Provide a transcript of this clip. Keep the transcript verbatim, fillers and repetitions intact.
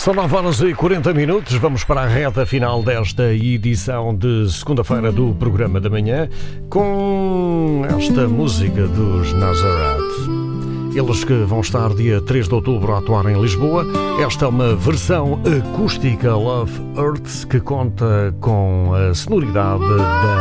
São nove horas e quarenta minutos, vamos para a reta final desta edição de segunda-feira do programa da manhã com esta música dos Nazareth. Eles que vão estar dia três de outubro a atuar em Lisboa. Esta é uma versão acústica Love Earth que conta com a sonoridade da